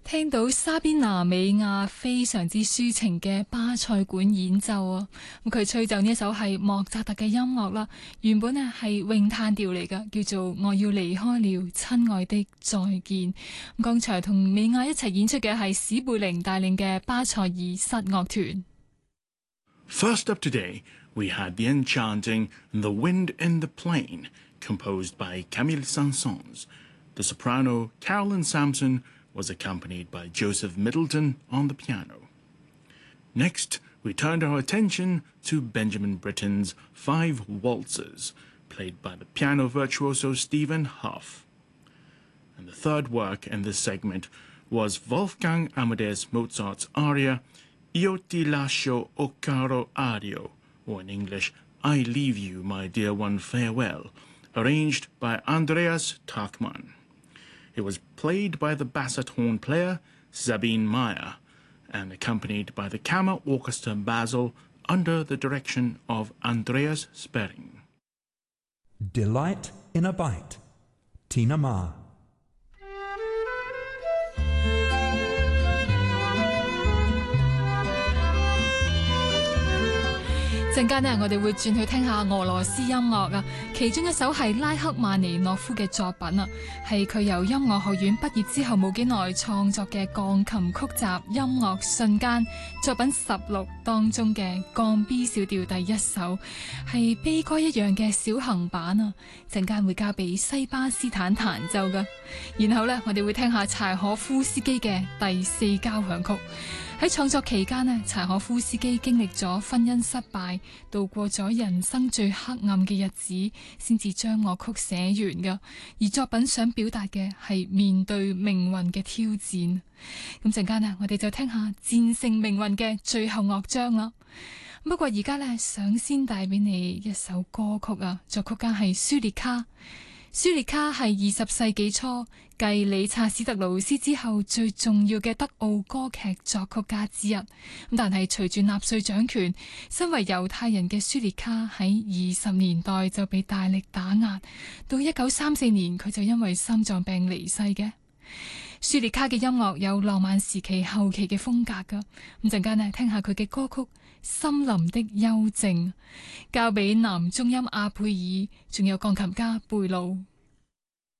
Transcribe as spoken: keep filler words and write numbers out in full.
聽到莎賓娜美亞非常之抒情嘅巴塞館演奏啊，咁佢吹奏呢一首係莫扎特嘅音樂啦。原本呢係詠嘆調嚟㗎，叫做我要離開了，親愛的再見。咁剛才同美亞一齊演出嘅係史貝靈帶領嘅巴塞爾室樂團。 First up today, we had the enchanting The Wind in the Plain, composed by Camille Saint-Saëns. The soprano Carolyn Sampson was accompanied by Joseph Middleton on the piano. Next, we turned our attention to Benjamin Britten's Five Waltzes, played by the piano virtuoso Stephen Hough. And the third work in this segment was Wolfgang Amadeus Mozart's aria Io ti lascio, o caro Adio, or in English, I leave you, my dear one, farewell, arranged by Andreas Tachmann. It was played by the bassett horn player Sabine Meyer and accompanied by the Kammer Orchestra Basel under the direction of Andreas Sperring. Delight in a Bite, Tina Ma. 陣間呢，我哋會轉去聽下俄羅斯音樂啊，其中一首係拉赫曼尼諾夫嘅作品啊，係佢由音樂學院畢業之後冇幾耐創作嘅鋼琴曲集《音樂瞬間》作品十六當中嘅降 B 小調第一首，係悲歌一樣嘅小行版啊，陣間會交俾西巴斯坦彈奏噶。然後呢，我哋會聽下柴可夫斯基嘅第四交響曲。喺創作期間呢，柴可夫斯基經歷咗婚姻失敗，度過咗人生最黑暗嘅日子，先至將樂曲寫完㗎。而作品想表達嘅係面對命運嘅挑戰。咁陣間呢，我哋就聽下戰勝命運嘅最後樂章啦。不過而家呢，想先帶俾你一首歌曲啊，作曲家係舒列卡。舒列卡係二十世紀初繼理查史特勞斯之後最重要嘅德奧歌劇作曲家之一。咁但係隨住納粹掌權，身為猶太人嘅舒列卡喺二十年代就被大力打壓，到一九三四年佢就因為心臟病離世嘅。舒列卡嘅音樂有浪漫時期後期嘅風格噶。咁陣間呢，聽下佢嘅歌曲《森林的幽靜》，交俾男中音阿佩爾，仲有鋼琴家貝魯。